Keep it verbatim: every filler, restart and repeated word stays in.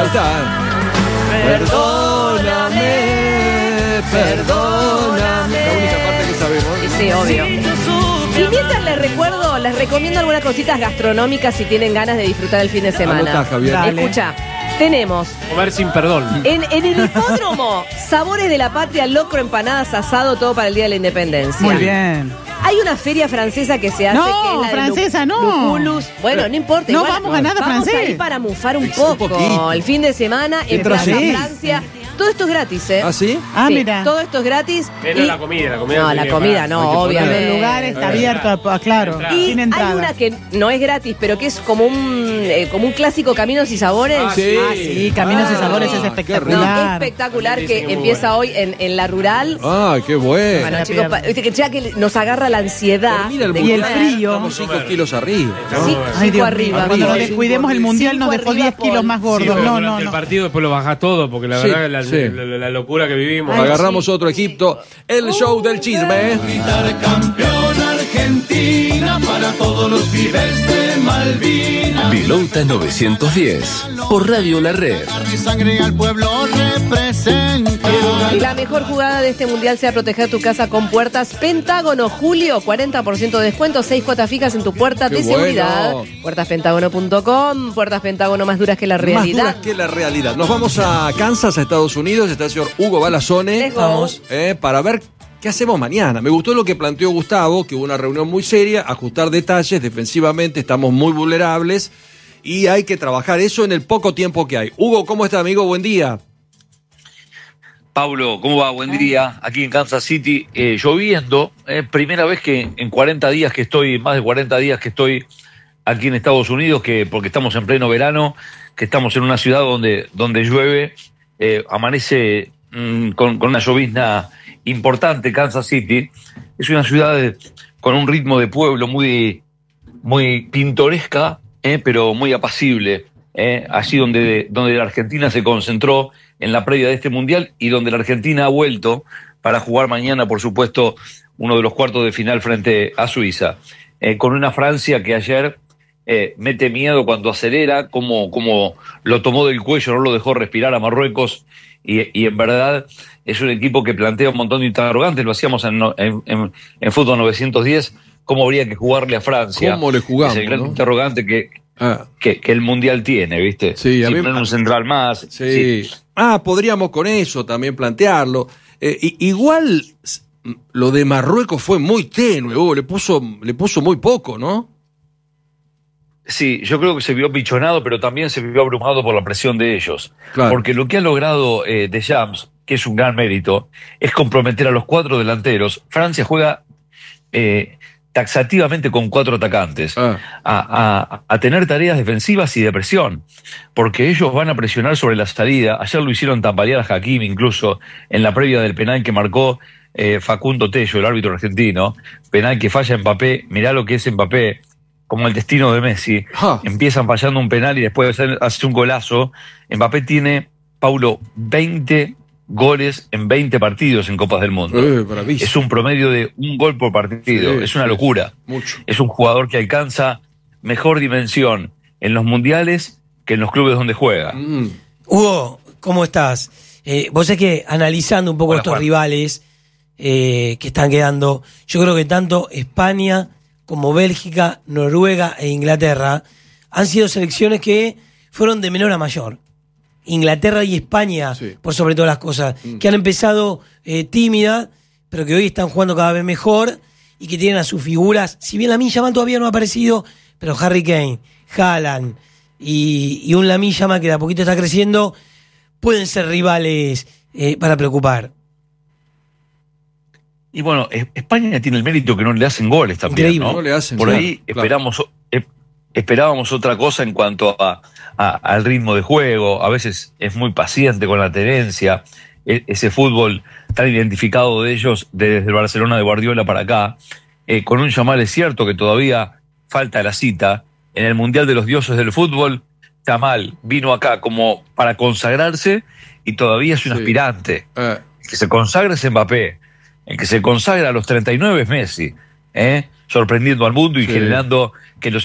está. Perdóname, perdóname. La única parte que sabemos. Sí, obvio. Y mientras les recuerdo, les recomiendo algunas cositas gastronómicas si tienen ganas de disfrutar el fin de semana. Anotá, Javier. Dale. Escucha, tenemos Comer sin perdón. en, en el hipódromo Sabores de la Patria, locro, empanadas, asado, todo para el Día de la Independencia. Muy bien. Hay una feria francesa que se hace. No, que es la de francesa, Lu- no. Lucullus. Bueno, no importa. No igual vamos a nada vamos francés. a ir para mufar un Un poco. poquito. El fin de semana en Mientras Plaza sí. Francia. Todo esto es gratis, ¿eh? ¿Ah, sí? Ah, Sí, mira. todo esto es gratis. Menos y- la comida, la comida. No, tiene la que comida pagar. no, Hay que poner- obviamente. Pero el lugar está Eh. abierto, ah, claro, Entrada. Y sin hay entrada. una que no es gratis, pero que es como un eh, como un clásico Caminos y Sabores. Ah, Sí. Ah, sí, Caminos y Ah, Sabores es qué espectacular. No, espectacular, Dicen que que muy empieza hoy en, en la rural. Ah, qué bueno. Bueno, la chicos, pierna. pa- viste que ya que nos agarra la ansiedad. Termina el de Y el mundial, comer. frío. Estamos cinco kilos arriba. ¿no? Sí, Ay, cinco Dios arriba. mío, cuando nos Arriba. descuidemos el mundial nos Cinco dejó arriba, diez kilos Paul. más Sí, gordos. porque No, durante no, el no. partido después lo bajás todo, porque la Sí, verdad la, sí. la, la- la locura que vivimos. Ay, Agarramos sí. otro Egipto. El show del chisme. Campeón Argentina para todos los pibes de Malvinas. Vilota novecientos diez, por Radio La Red. Mi sangre al pueblo representa. Y la mejor jugada de este mundial sea proteger tu casa con puertas Pentágono. Julio, cuarenta por ciento de descuento, seis cuotas fijas en tu puerta Qué de seguridad. bueno. puertas pentágono punto com, puertas Pentágono más duras que la Más realidad. duras que la realidad. Nos vamos a Kansas, a Estados Unidos. Está el señor Hugo Balazone. Let's go. Vamos. eh, para ver qué hacemos mañana. Me gustó lo que planteó Gustavo, que hubo una reunión muy seria, ajustar detalles, defensivamente estamos muy vulnerables y hay que trabajar eso en el poco tiempo que hay. Hugo, ¿cómo está, amigo? Buen día. Pablo, ¿cómo va? Buen día. Aquí en Kansas City, eh, lloviendo. Eh, primera vez que en cuarenta días que estoy, más de cuarenta días que estoy aquí en Estados Unidos, que porque estamos en pleno verano, que estamos en una ciudad donde, donde llueve, eh, amanece mm, con, con una llovizna importante. Kansas City es una ciudad de- con un ritmo de pueblo muy, muy pintoresca, eh, pero muy apacible. Eh, allí donde, donde la Argentina se concentró en la previa de este Mundial y donde la Argentina ha vuelto para jugar mañana, por supuesto, uno de los cuartos de final frente a Suiza. Eh, con una Francia que ayer eh, mete miedo cuando acelera, como, como lo tomó del cuello, no lo dejó respirar a Marruecos, y, y en verdad es un equipo que plantea un montón de interrogantes. Lo hacíamos en, no- en, en, en Fútbol novecientos diez, cómo habría que jugarle a Francia. ¿Cómo le jugamos, Es el gran no? interrogante que, Ah, que, que el Mundial tiene, ¿viste? Sí, a Si mí- poner un central más. sí. sí. Ah, podríamos con eso también plantearlo. Eh, i- igual s- lo de Marruecos fue muy tenue, Hugo, le puso, le puso muy poco, ¿no? Sí, yo creo que se vio pichonado, pero también se vio abrumado por la presión de ellos. Claro. Porque lo que ha logrado eh, Deschamps, que es un gran mérito, es comprometer a los cuatro delanteros. Francia juega eh, taxativamente con cuatro atacantes. Ah, a, a- a tener tareas defensivas y de presión, porque ellos van a presionar sobre la salida. Ayer lo hicieron tambalear a Hakimi, incluso en la previa del penal que marcó eh, Facundo Tello, el árbitro argentino, penal que falla Mbappé. Mirá lo que es Mbappé, como el destino de Messi. ah, Empiezan fallando un penal y después hace un golazo. Mbappé tiene, Paulo, veinte goles en veinte partidos en Copas del Mundo. eh, bravísimo. Es un promedio de un gol por partido. Sí, es una sí, locura. Mucho. Es un jugador que alcanza mejor dimensión en los mundiales que en los clubes donde juega. Mm. Hugo, ¿cómo estás? Eh, vos sabés que analizando un poco Hola, estos Juan. rivales eh, que están quedando, yo creo que tanto España como Bélgica, Noruega e Inglaterra han sido selecciones que fueron de menor a mayor. Inglaterra y España, Sí. por sobre todas las cosas, Mm. que han empezado eh, tímidas, pero que hoy están jugando cada vez mejor y que tienen a sus figuras, si bien Lamine Yamal todavía no ha aparecido, pero Harry Kane, Haaland y, y un Lamine Yamal que de a poquito está creciendo, pueden ser rivales eh, para preocupar. Y bueno, es- España tiene el mérito que no le hacen goles también, Increíble. ¿no? No le hacen, Por claro, ahí claro. esperamos, eh, esperábamos otra cosa en cuanto a, a- al ritmo de juego. A veces es muy paciente con la tenencia. E- ese fútbol tan identificado de ellos desde el Barcelona de Guardiola para acá. Eh, con un Yamal es cierto que todavía falta la cita. En el Mundial de los Dioses del Fútbol, Yamal vino acá como para consagrarse y todavía es un Sí. aspirante. Eh, El que se consagra es Mbappé. El que se consagra a los treinta y nueve es Messi, ¿eh? Sorprendiendo al mundo y Sí. generando que los